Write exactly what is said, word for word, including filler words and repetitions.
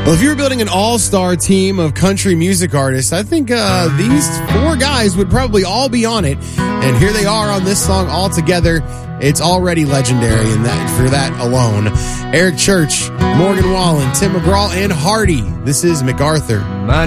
Well, if you were building an all-star team of country music artists, I think uh, these four guys would probably all be on it. And here they are on this song all together. It's already legendary, and that for that alone. Eric Church, Morgan Wallen, Tim McGraw, and Hardy. This is MacArthur.